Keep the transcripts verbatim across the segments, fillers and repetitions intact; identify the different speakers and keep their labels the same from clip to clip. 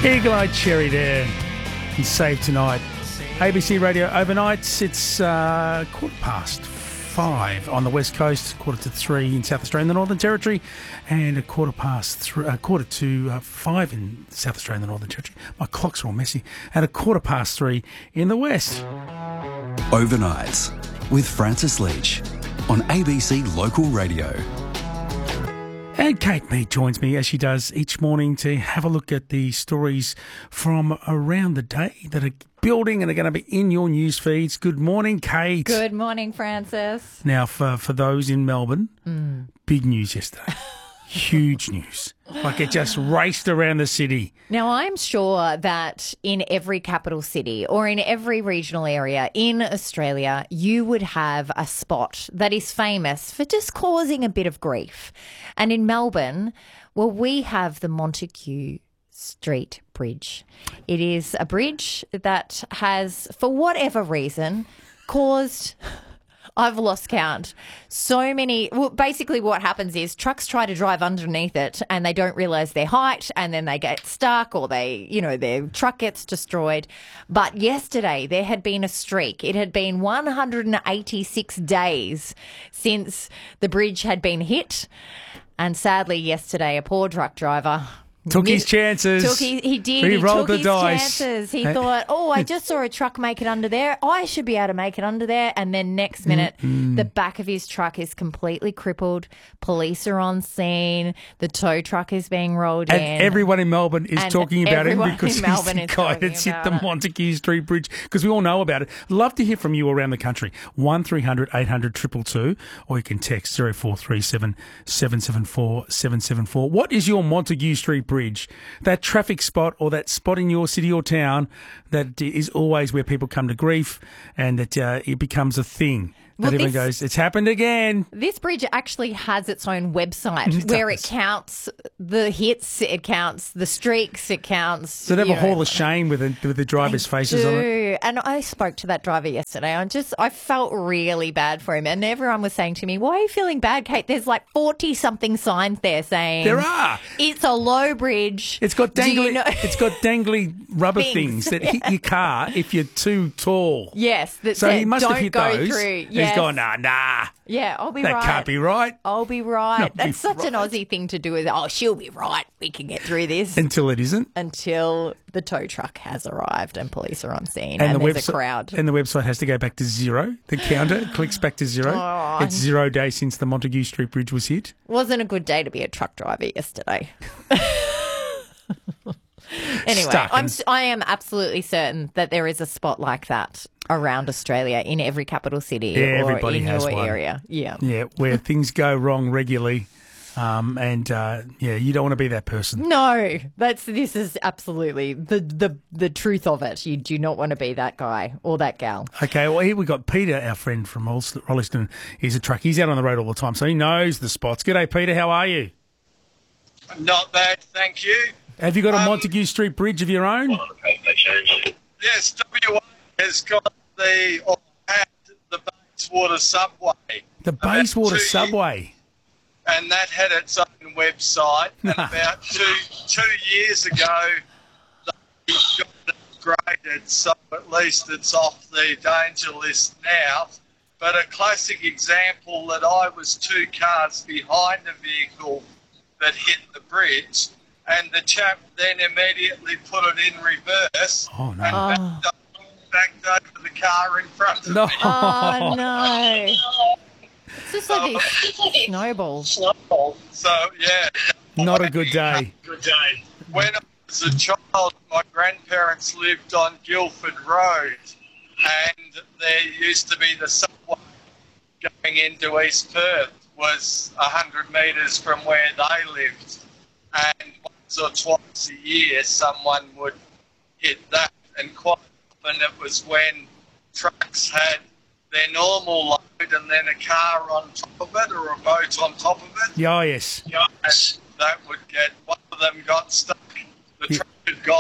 Speaker 1: Eagle-eyed cherry there and Save Tonight. A B C Radio Overnights, it's uh, quarter past five on the West Coast, quarter to three in South Australia and the Northern Territory, and a quarter past three, uh, quarter to uh, five in South Australia and the Northern Territory. My clocks are all messy. And a quarter past three in the West.
Speaker 2: Overnights with Francis Leach on A B C Local Radio.
Speaker 1: And Kate Mead joins me as she does each morning to have a look at the stories from around the day that are building and are going to be in your news feeds. Good morning, Kate.
Speaker 3: Good morning, Francis.
Speaker 1: Now, for, for those in Melbourne,
Speaker 3: mm.
Speaker 1: big news yesterday. Huge news. Like it just raced around the city.
Speaker 3: Now, I'm sure that in every capital city or in every regional area in Australia, you would have a spot that is famous for just causing a bit of grief. And in Melbourne, well, we have the Montague Street Bridge. It is a bridge that has, for whatever reason, caused... I've lost count. So many. Well, basically what happens is trucks try to drive underneath it and they don't realise their height and then they get stuck or they, you know, their truck gets destroyed. But yesterday there had been a streak. It had been one hundred eighty-six days since the bridge had been hit. And sadly yesterday a poor truck driver...
Speaker 1: Took his chances.
Speaker 3: Took he, he did.
Speaker 1: He,
Speaker 3: he
Speaker 1: rolled
Speaker 3: took
Speaker 1: the
Speaker 3: his
Speaker 1: dice.
Speaker 3: chances. He thought, oh, I just saw a truck make it under there. I should be able to make it under there. And then next minute, mm-hmm. the back of his truck is completely crippled. Police are on scene. The tow truck is being rolled
Speaker 1: and
Speaker 3: in.
Speaker 1: Everyone in Melbourne is
Speaker 3: and
Speaker 1: talking about him because he's
Speaker 3: Melbourne
Speaker 1: the guy that's hit the
Speaker 3: it.
Speaker 1: Montague Street Bridge, because we all know about it. Love to hear from you around the country. one three hundred eight hundred two two two, or you can text zero four three seven seven seven four seven seven four. What is your Montague Street Bridge? That traffic spot or that spot in your city or town that is always where people come to grief and that uh, it becomes a thing. That
Speaker 3: Well,
Speaker 1: everyone
Speaker 3: this-
Speaker 1: goes, it's happened again.
Speaker 3: This bridge actually has its own website
Speaker 1: It
Speaker 3: where
Speaker 1: does.
Speaker 3: it counts the hits, it counts the streaks, it counts...
Speaker 1: So they have
Speaker 3: you
Speaker 1: a hall
Speaker 3: know,
Speaker 1: of shame with the, with the drivers' faces on it.
Speaker 3: do. And I spoke to that driver yesterday. I just, I felt really bad for him. And everyone was saying to me, why are you feeling bad, Kate? There's like forty-something signs there saying...
Speaker 1: There are.
Speaker 3: It's a low bridge.
Speaker 1: It's got
Speaker 3: Do
Speaker 1: dangly,
Speaker 3: you know-
Speaker 1: it's got dangly rubber
Speaker 3: Things,
Speaker 1: things, that hit your car if you're too tall.
Speaker 3: Yes. That
Speaker 1: So
Speaker 3: said,
Speaker 1: he must
Speaker 3: don't
Speaker 1: have hit
Speaker 3: go
Speaker 1: those.
Speaker 3: through.
Speaker 1: He's
Speaker 3: Yes.
Speaker 1: gone, nah, nah.
Speaker 3: Yeah, I'll be
Speaker 1: That
Speaker 3: right.
Speaker 1: can't be right.
Speaker 3: I'll be right.
Speaker 1: Not be
Speaker 3: That's such an
Speaker 1: right.
Speaker 3: Aussie thing to do. Is, oh, she'll be right. We can get through this.
Speaker 1: Until it isn't.
Speaker 3: Until the tow truck has arrived and police are on scene and,
Speaker 1: And, the
Speaker 3: there's
Speaker 1: website,
Speaker 3: a crowd.
Speaker 1: and the website has to go back to zero. The counter clicks back to zero.
Speaker 3: Oh.
Speaker 1: It's zero days since the Montague Street Bridge was hit.
Speaker 3: Wasn't a good day to be a truck driver yesterday. Anyway,
Speaker 1: Stuck
Speaker 3: I'm,
Speaker 1: in-
Speaker 3: s- I am absolutely certain that there is a spot like that around Australia in every capital city
Speaker 1: Yeah,
Speaker 3: or
Speaker 1: everybody
Speaker 3: in
Speaker 1: has
Speaker 3: your
Speaker 1: one.
Speaker 3: area. Yeah.
Speaker 1: Yeah, where things go wrong regularly. Um, and, uh, yeah, you don't want to be that person.
Speaker 3: No, that's this is absolutely the, the, the truth of it. You do not want to be that guy or that gal.
Speaker 1: Okay, well, here we got Peter, our friend from Rolleston. He's a truck. He's out on the road all the time, so he knows the spots. G'day, Peter. How are you?
Speaker 4: Not bad, thank you.
Speaker 1: Have you got a
Speaker 4: Um,
Speaker 1: Montague Street Bridge of your own?
Speaker 4: Yes, W A has got the, or had the Bayswater Subway.
Speaker 1: The Bayswater
Speaker 4: About two
Speaker 1: Subway.
Speaker 4: years- And that had its own website. And about two two years ago, they got it upgraded, so at least it's off the danger list now. But a classic example that I was two cars behind a vehicle that hit the bridge, and the chap then immediately put it in reverse
Speaker 1: Oh, no.
Speaker 4: and backed, up, backed over the car in front of
Speaker 1: No.
Speaker 4: me.
Speaker 3: Oh, no. It's just like these snowballs.
Speaker 4: So, yeah.
Speaker 1: Not a good day.
Speaker 4: Good day. When I was a child, my grandparents lived on Guildford Road, and there used to be the subway going into East Perth was one hundred metres from where they lived. And once or twice a year, someone would hit that. And quite often it was when trucks had their normal load and then a car on top of it or a boat on top of it.
Speaker 1: Yeah, oh, yes.
Speaker 4: And that would get, one of them got stuck. The
Speaker 1: Yeah.
Speaker 4: truck had gone, but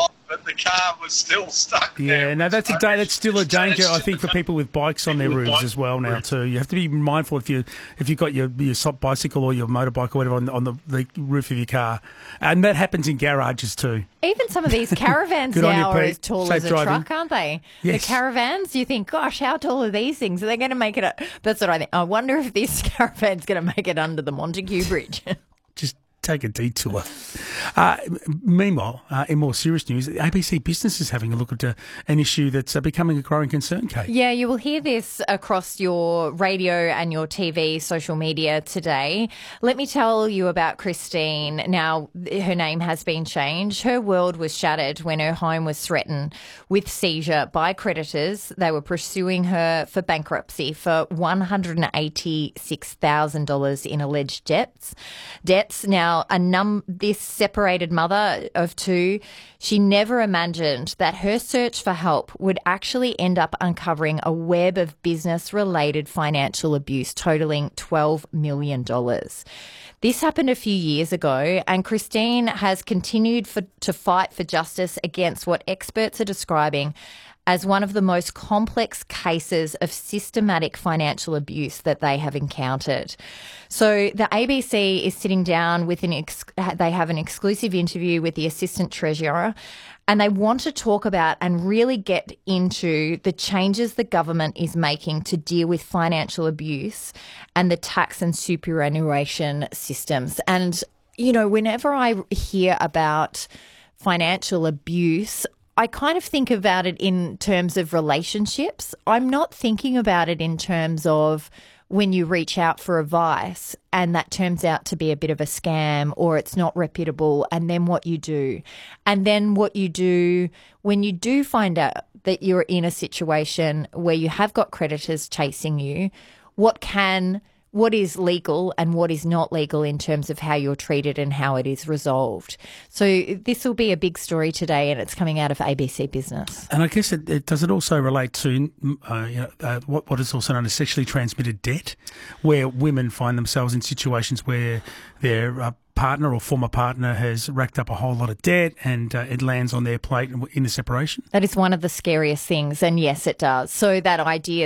Speaker 4: but the car was still stuck there.
Speaker 1: Yeah, no, that's a da- that's still a danger, I think, for
Speaker 4: people.
Speaker 1: people with bikes on their roofs as well now too. You have to be mindful if you if you've got your your soft bicycle or your motorbike or whatever on, on the, the roof of your car, and that happens in garages too.
Speaker 3: Even some of these caravans
Speaker 1: Good on you,
Speaker 3: now are
Speaker 1: Pete.
Speaker 3: as tall
Speaker 1: Safe
Speaker 3: as a
Speaker 1: driving.
Speaker 3: truck, aren't they?
Speaker 1: Yes.
Speaker 3: The caravans, you think, gosh, how tall are these things? Are they going to make it? A- That's what I think. I wonder if this caravan's going to make it under the Montague Bridge.
Speaker 1: Just take a detour. Uh, meanwhile, uh, in more serious news, A B C Business is having a look at uh, an issue that's uh, becoming a growing concern, Kate.
Speaker 3: Yeah, you will hear this across your radio and your T V, social media today. Let me tell you about Christine. Now, her name has been changed. Her world was shattered when her home was threatened with seizure by creditors. They were pursuing her for bankruptcy for one hundred eighty-six thousand dollars in alleged debts. Debts. Now, a num this separated mother of two, she never imagined that her search for help would actually end up uncovering a web of business-related financial abuse totaling twelve million dollars. This happened a few years ago, and Christine has continued for, to fight for justice against what experts are describing as one of the most complex cases of systematic financial abuse that they have encountered. So the A B C is sitting down with an ex- they have an exclusive interview with the Assistant Treasurer, and they want to talk about and really get into the changes the government is making to deal with financial abuse and the tax and superannuation systems. And, you know, whenever I hear about financial abuse, I kind of think about it in terms of relationships. I'm not thinking about it in terms of when you reach out for advice and that turns out to be a bit of a scam or it's not reputable, and then what you do. And then what you do when you do find out that you're in a situation where you have got creditors chasing you, what can what is legal and what is not legal in terms of how you're treated and how it is resolved. So this will be a big story today, and it's coming out of A B C Business.
Speaker 1: And I guess it, it does it also relate to uh, you know, uh, what, what is also known as sexually transmitted debt, where women find themselves in situations where their uh, partner or former partner has racked up a whole lot of debt and uh, it lands on their plate in the separation.
Speaker 3: That is one of the scariest things, and yes, it does. So that idea